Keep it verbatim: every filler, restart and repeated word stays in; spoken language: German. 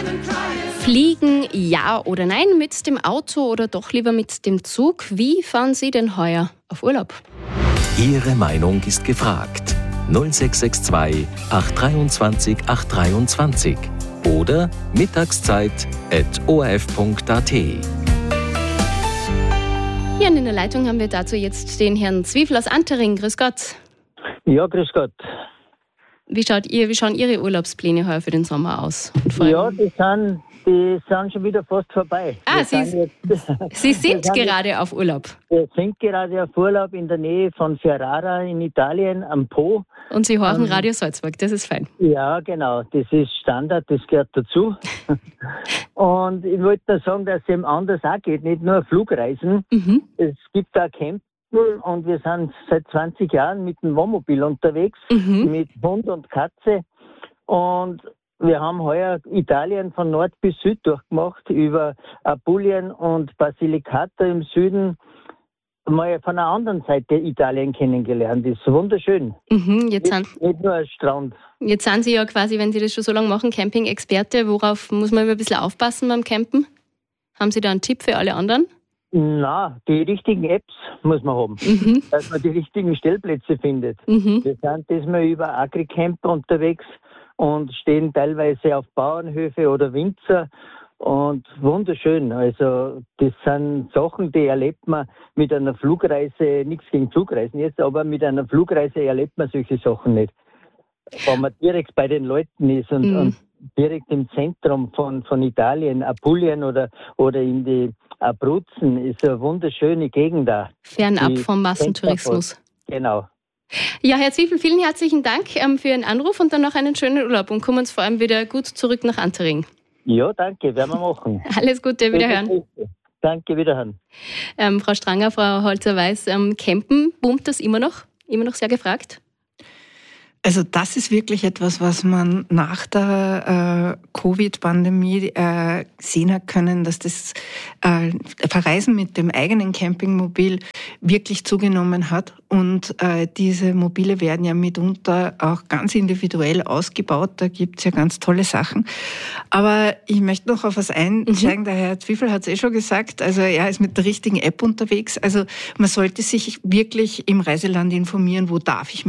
Fliegen, ja oder nein, mit dem Auto oder doch lieber mit dem Zug? Wie fahren Sie denn heuer auf Urlaub? Ihre Meinung ist gefragt. null sechs sechs zwei acht zwei acht drei oder mittagszeit at o r f punkt a t. Hier in der Leitung haben wir dazu jetzt den Herrn Zwiefel aus Antering. Grüß Gott. Ja, grüß Gott. Wie, schaut ihr, wie schauen Ihre Urlaubspläne heuer für den Sommer aus? Ja, die sind, die sind schon wieder fast vorbei. Ah, Wir Sie, sind jetzt, Sie sind wir gerade jetzt auf Urlaub. Wir sind gerade auf Urlaub in der Nähe von Ferrara in Italien am Po. Und Sie horchen Ähm, Radio Salzburg, das ist fein. Ja, genau, das ist Standard, das gehört dazu. Und ich wollte nur sagen, dass es eben anders auch geht, nicht nur Flugreisen. Mhm. Es gibt auch Campen und wir sind seit zwanzig Jahren mit dem Wohnmobil unterwegs, Mhm. mit Hund und Katze. Und wir haben heuer Italien von Nord bis Süd durchgemacht, über Apulien und Basilicata im Süden, mal von einer anderen Seite Italien kennengelernt. Das ist wunderschön. Mhm. Jetzt, sind, Nicht, nicht nur ein Strand. jetzt sind Sie ja quasi, wenn Sie das schon so lange machen, Camping-Experte. Worauf muss man immer ein bisschen aufpassen beim Campen? Haben Sie da einen Tipp für alle anderen? Na, die richtigen Apps muss man haben, Mhm. dass man die richtigen Stellplätze findet. Mhm. Wir sind diesmal über Agricamper unterwegs und stehen teilweise auf Bauernhöfe oder Winzer und wunderschön. Also das sind Sachen, die erlebt man mit einer Flugreise, nichts gegen Flugreisen jetzt, aber mit einer Flugreise erlebt man solche Sachen nicht. Wenn man direkt bei den Leuten ist und, Mhm. und direkt im Zentrum von, von Italien, Apulien oder, oder in die Abruzzen, ist eine wunderschöne Gegend da. Fernab Die vom Massentourismus. Genau. Ja, Herr Zwiefel, vielen herzlichen Dank ähm, für Ihren Anruf und dann noch einen schönen Urlaub und kommen uns vor allem wieder gut zurück nach Antering. Ja, danke, werden wir machen. Alles Gute, wiederhören. Danke, wiederhören. Ähm, Frau Stranger, Frau Holzer-Weiß, ähm, Campen, boomt das immer noch? Immer noch sehr gefragt? Also das ist wirklich etwas, was man nach der äh, Covid-Pandemie äh, sehen hat können, dass das äh, Verreisen mit dem eigenen Campingmobil wirklich zugenommen hat. Und äh, diese Mobile werden ja mitunter auch ganz individuell ausgebaut. Da gibt's ja ganz tolle Sachen. Aber ich möchte noch auf was einsteigen. Mhm. Der Herr Zwiefel hat es eh schon gesagt. Also er ist mit der richtigen App unterwegs. Also man sollte sich wirklich im Reiseland informieren, wo darf ich